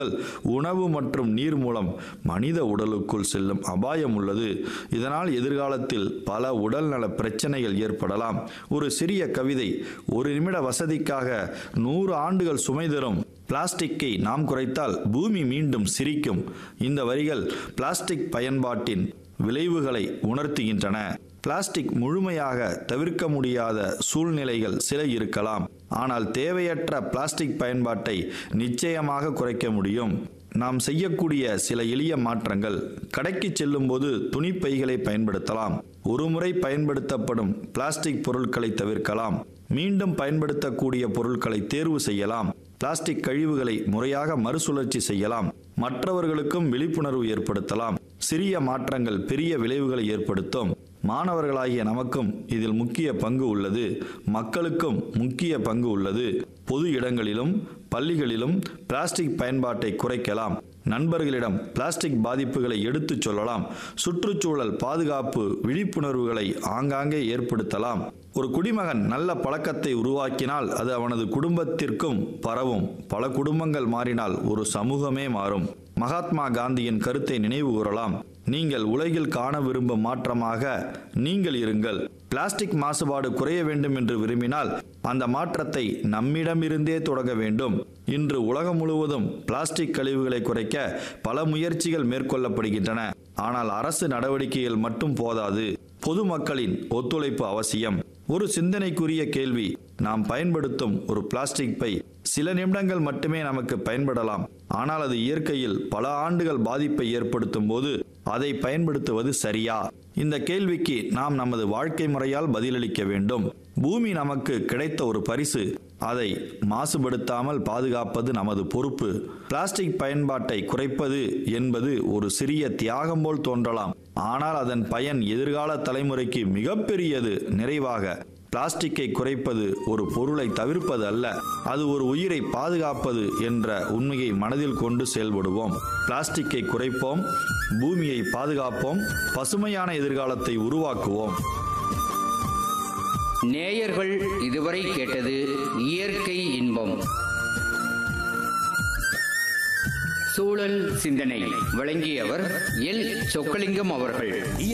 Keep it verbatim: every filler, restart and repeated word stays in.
உணவு மற்றும் நீர் மூலம் மனித உடலுக்குள் செல்லும் அபாயம் உள்ளது. இதனால் எதிர்காலத்தில் பல உடல்நல பிரச்சனைகள் ஏற்படலாம். ஒரு சிறிய கவிதை. ஒரு நிமிட வசதிக்காக நூறு ஆண்டுகள் சுமை தரும் பிளாஸ்டிக்கை நாம் குறைத்தால் பூமி மீண்டும் சிரிக்கும். இந்த வரிகள் பிளாஸ்டிக் பயன்பாட்டின் விளைவுகளை உணர்த்துகின்றன. பிளாஸ்டிக் முழுமையாக தவிர்க்க முடியாத சூழ்நிலைகள் சில இருக்கலாம். ஆனால் தேவையற்ற பிளாஸ்டிக் பயன்பாட்டை நிச்சயமாக குறைக்க முடியும். நாம் செய்யக்கூடிய சில எளிய மாற்றங்கள். கடைக்கு செல்லும் போது துணிப்பைகளை பயன்படுத்தலாம். ஒருமுறை பயன்படுத்தப்படும் பிளாஸ்டிக் பொருட்களை தவிர்க்கலாம். மீண்டும் பயன்படுத்தக்கூடிய பொருட்களை தேர்வு செய்யலாம். பிளாஸ்டிக் கழிவுகளை முறையாக மறுசுழற்சி செய்யலாம். மற்றவர்களுக்கும் விழிப்புணர்வு ஏற்படுத்தலாம். சிறிய மாற்றங்கள் பெரிய விளைவுகளை ஏற்படுத்தும். மாணவர்களாகிய நமக்கும் இதில் முக்கிய பங்கு உள்ளது. மக்களுக்கும் முக்கிய பங்கு உள்ளது. பொது இடங்களிலும் பள்ளிகளிலும் பிளாஸ்டிக் பயன்பாட்டை குறைக்கலாம். நண்பர்களிடம் பிளாஸ்டிக் பாதிப்புகளை எடுத்துச் சொல்லலாம். சுற்றுச்சூழல் பாதுகாப்பு விழிப்புணர்வுகளை ஆங்காங்கே ஏற்படுத்தலாம். ஒரு குடிமகன் நல்ல பழக்கத்தை உருவாக்கினால் அது அவனது குடும்பத்திற்கும் பரவும். பல குடும்பங்கள் மாறினால் ஒரு சமூகமே மாறும். மகாத்மா காந்தியின் கருத்தை நினைவு கூறலாம். நீங்கள் உலகில் காண விரும்பும் மாற்றமாக நீங்கள் இருங்கள். பிளாஸ்டிக் மாசுபாடு குறைய வேண்டும் என்று விரும்பினால் அந்த மாற்றத்தை நம்மிடமிருந்தே தொடங்க வேண்டும். இன்று உலகம் முழுவதும் பிளாஸ்டிக் கழிவுகளை குறைக்க பல முயற்சிகள் மேற்கொள்ளப்படுகின்றன. ஆனால் அரசு நடவடிக்கைகள் மட்டும் போதாது. பொதுமக்களின் ஒத்துழைப்பு அவசியம். ஒரு சிந்தனைக்குரிய கேள்வி. நாம் பயன்படுத்தும் ஒரு பிளாஸ்டிக் பை சில நிமிடங்கள் மட்டுமே நமக்கு பயன்படலாம். ஆனால் அது இயற்கையில் பல ஆண்டுகள் பாதிப்பை ஏற்படுத்தும் போது அதை பயன்படுத்துவது சரியா? இந்த கேள்விக்கு நாம் நமது வாழ்க்கை முறையால் பதிலளிக்க வேண்டும். பூமி நமக்கு கிடைத்த ஒரு பரிசு. அதை மாசுபடுத்தாமல் பாதுகாப்பது நமது பொறுப்பு. பிளாஸ்டிக் பயன்பாட்டை குறைப்பது என்பது ஒரு சிறிய தியாகம் போல் தோன்றலாம். ஆனால் அதன் பயன் எதிர்கால தலைமுறைக்கு மிகப்பெரியது. நிறைவாக, பிளாஸ்டிக்கை குறைப்பது ஒரு பொருளை தவிர்ப்பது அல்ல, அது ஒரு உயிரை பாதுகாப்பது என்ற உண்மையை மனதில் கொண்டு செயல்படுவோம். பிளாஸ்டிக்கை குறைப்போம், பூமியை பாதுகாப்போம், பசுமையான எதிர்காலத்தை உருவாக்குவோம். நேயர்கள் இதுவரை கேட்டது இயற்கை இன்பம். சூழல் சிந்தனை வழங்கியவர் எல் சொக்கலிங்கம் அவர்கள்.